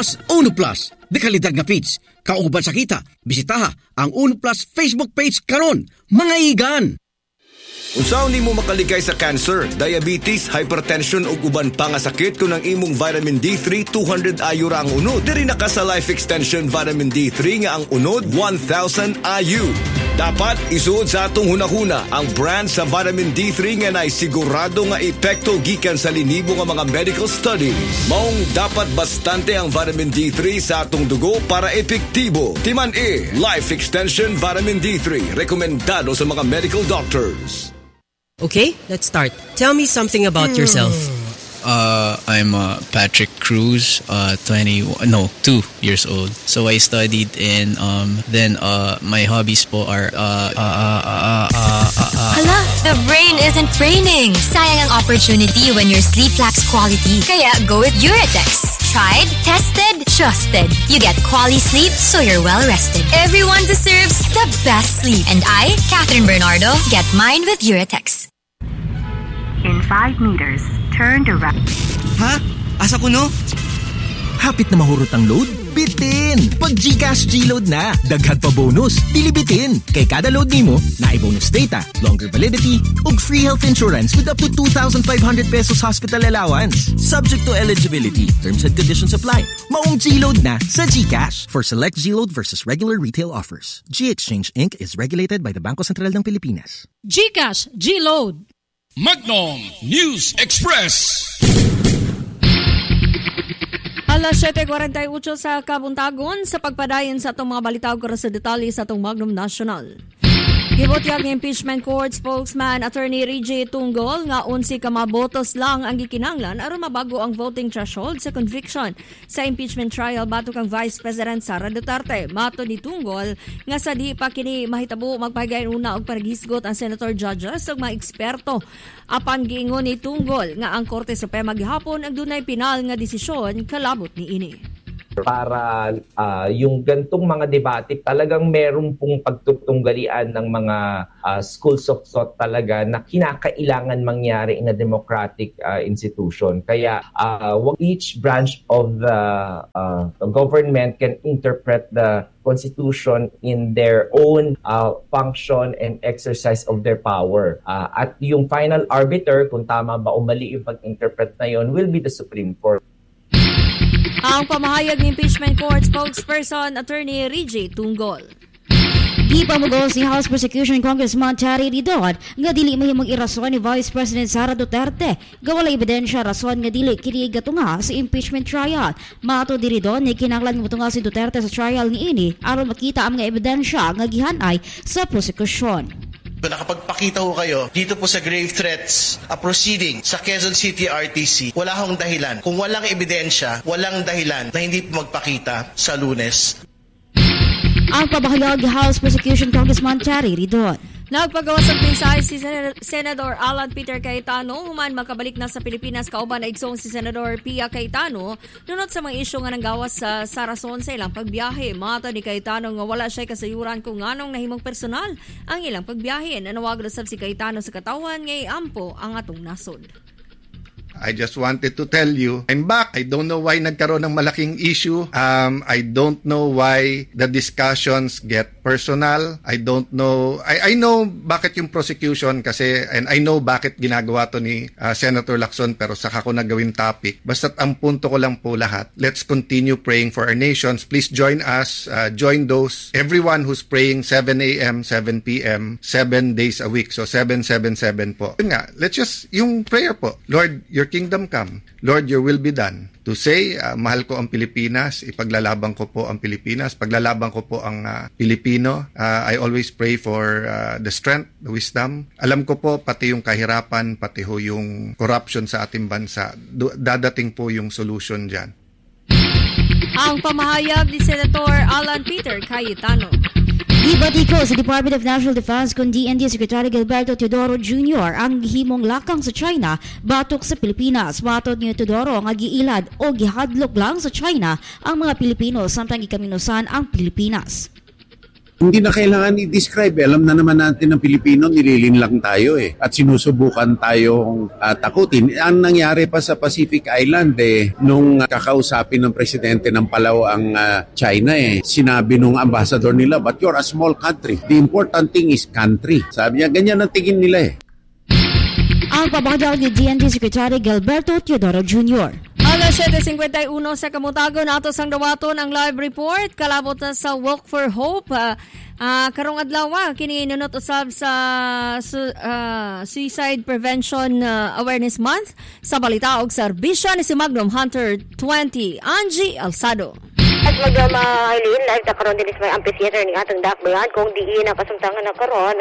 Plus, Uno Plus. Dekalidag nga page. Kauban sa kita, bisitaha ang Uno Plus Facebook page karon, mga igan. Unsaon nimo makaligay sa cancer, diabetes, hypertension ug uban pa nga sakit kung ang imong vitamin D3 200 IU ra ang unod. Diri na ka sa Life Extension Vitamin D3 nga ang unod 1000 IU. Dapat isuod sa atong hunahuna ang brand sa vitamin D3 nga nay sigurado nga epekto gikan sa linibo nga mga medical studies. Maong dapat bastante ang vitamin D3 sa atong dugo para epektibo. Timan Life Extension Vitamin D3 rekomendado sa mga medical doctors. Okay, let's start. Tell me something about yourself. I'm Patrick Cruz, 2 years old. So I studied in then my hobbies po are Hala, the brain isn't braining. Sayang ang opportunity when your sleep lacks quality. Kaya go with Uratex. Tried, tested, trusted. You get quality sleep so you're well rested. Everyone deserves the best sleep. And I, Catherine Bernardo, get mine with Uratex. In 5 meters, turn to right. Ha? Asa ko no? Hapit na mahurot ang load? Bitin! Pag GCash G-Load na, daghan pa bonus, dilibitin. Kay kada load nimo, naay bonus data, longer validity, ug free health insurance with up to 2,500 pesos hospital allowance. Subject to eligibility. Terms and conditions apply. Maong G-Load na sa GCash. For select G-Load versus regular retail offers. G-Exchange Inc. is regulated by the Bangko Sentral ng Pilipinas. GCash G-Load. Magnom News Express. Alas 7:48 sa kabuntagon sa pagpadayon sa atong mga balitaw ko sa detalye sa atong Magnum National. Gibutyag ng impeachment court spokesman Attorney Reggie Tunggol nga 11 ka mabotos lang ang gikinahanglan aron mabago ang voting threshold sa conviction sa impeachment trial batok ang Vice President Sara Duterte. Mato ni Tunggol nga sa di pa kini mahitabo magpahigayon una og paragisgot ang senator judges ug mga eksperto. Apan giingon ni Tunggol nga ang Korte Suprema gihapon ang dunay pinal nga desisyon kalabot ni ini. Para yung gantong mga debate talagang meron pong pagtutunggalian ng mga schools of thought talaga na kinakailangan mangyari in a democratic institution. Kaya each branch of the government can interpret the Constitution in their own function and exercise of their power. At yung final arbiter, kung tama ba o mali yung pag-interpret na yun, will be the Supreme Court. Ang pamahayag ng impeachment court spokesperson Attorney Reggie Tunggol. Di pa mogol si House Prosecution Congressman Terry Ridon nga dili mahimong irason ni Vice President Sara Duterte gawala ebidensya rason nga dili kini gatunga sa impeachment trial. Mato di Ridon ni kinahanglan motunga si Duterte sa trial niini aron makita ang mga ebidensya nga gihanay sa prosekusyon. Nakapagpakita ko kayo dito po sa grave threats proceeding sa Quezon City RTC. Wala akong dahilan. Kung walang ebidensya, walang dahilan na hindi po magpakita sa Lunes. Ang pabahayag House Prosecution Congressman Terry Ridon. Nagpagawas ang mensahe si Senador Alan Peter Cayetano human makabalik na sa Pilipinas kauban na igsong si Senador Pia Cayetano nunot sa mga isyu nga nanggawas sa rason sa ilang pagbiyahe. Mata ni Cayetano nga wala siya kasayuran kung nganong nahimong personal ang ilang pagbiyahe. Nanawag na sab si Cayetano sa katawan ngay ampo ang atong nasod. I just wanted to tell you, I'm back. I don't know why nagkaroon ng malaking issue. I don't know why the discussions get personal. I don't know. I know bakit yung prosecution kasi, and I know bakit ginagawa to ni Senator Lacson, pero saka ko nagawin topic. Basta't ang punto ko lang po lahat, let's continue praying for our nations. Please join us, join those, everyone who's praying 7 a.m., 7 p.m., 7 days a week. So 777 po. Yun nga, let's just, yung prayer po, Lord, your kingdom come. Lord, your will be done. To say, mahal ko ang Pilipinas, ipaglalaban ko po ang Pilipinas, paglalaban ko po ang Pilipino. I always pray for the strength, the wisdom. Alam ko po, pati yung kahirapan, pati ho yung corruption sa ating bansa, dadating po yung solution dyan. Ang pamahayag ni Senator Alan Peter Cayetano. Ibatiko sa Department of National Defense kundi DND Secretary Gilberto Teodoro Jr. ang gihimong lakang sa China batok sa Pilipinas. Matod ni Teodoro nga giilad o gihadlok lang sa China ang mga Pilipino samtang ikaminusan ang Pilipinas. Hindi na kailangan i-describe. Alam na naman natin ng Pilipino, nililin lang tayo at sinusubukan tayong takutin. Ang nangyari pa sa Pacific Island nung kakausapin ng presidente ng Palau ang China sinabi nung ambassador nila, but you're a small country. The important thing is country. Sabi niya, ganyan ang tingin nila Ang pabagdang ni DND Secretary Gilberto Teodoro Jr. Alas 7:51 sa Kamutagon, atos ang dawaton ang live report kalabot na sa Walk for Hope. Karong adlaw kini nunot usab sa Suicide Prevention Awareness Month sa balita og serbisyo ni si Magnum Hunter 20 Angie Alsado. At magmamahalin live na karon din may amphitheater ni atong dakbayan kung diin na kasumtangan na karon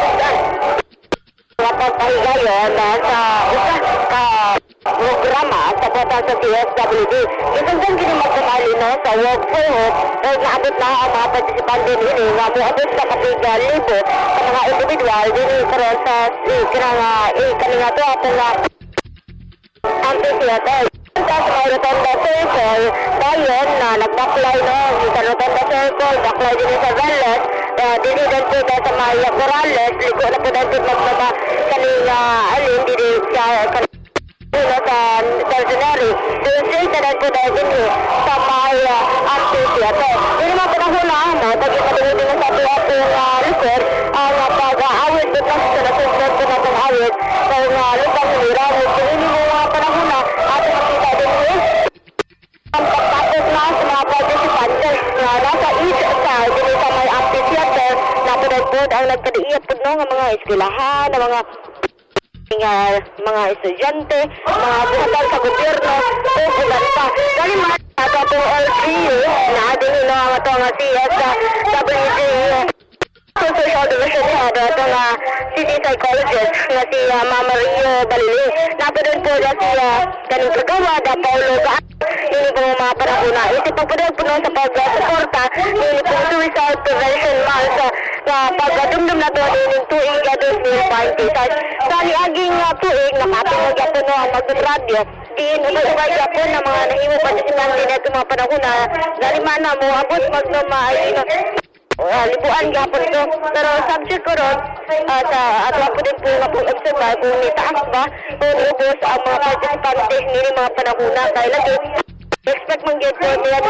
Kapag pahigayon sa isa ka programa sa kota sa CSWD. Isang kini magkamali sa Walk for Hope kaya naabot na ang mga participante nini nga moabot sa kapiga libo sa mga individual dini karon sa kanina to atong amphitheater. Sa mga Rotonda Circle, dayon na nagbaklay sa Rotonda Circle, baklay din sa Velas, dini din po sa Maya Corrales, ligo na po dito magbaba kanina alin, dini sa Sargenary. Doon siya itanan po dahil din sa Maya Amphitheater. Dini mga panahon na, tagi matungin din sa ato likod, ang pag-awit doon lang sa nasunod po natong awit sa lupang nira. Dini mga panahon na, ato makita din ang pagtapos na sa mga participants na nasa east side dito sa may amphitheater na pinagpod ang nagkadiiyat po ng mga eskwelahan, mga estudyante, mga opisyal sa gobyerno, ulan pa. Dali man, ato po all three na adin ino ang ito nga CSWD Social Division Head at ang city psychologist nga si Mama Rio Balili. Napadun po na si kaning kagawa da Paulo Gaan. Ini po mga panahon na. Iti pagpadag po sa pag-suporta ini po Suicide Prevention Month sa pag-dumdum na to ining tuig gados ni Party. Sa niaging tuig nakapinag po ang magdudradyo. Iin-ubay po na mga nahimo participante na ito mga panahon na galimana mo abot magmamaay libuan gapon ito. Pero subject ko ron at po din po nga pong observe kung nitaas ba kung ubos ang mga participante nini mga panahuna kaya lagi expect mong get po nila